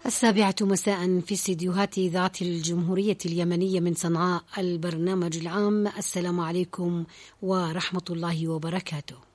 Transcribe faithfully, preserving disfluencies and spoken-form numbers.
السابعة مساء في استديوهات إذاعة الجمهورية اليمنية من صنعاء، البرنامج العام. السلام عليكم ورحمة الله وبركاته.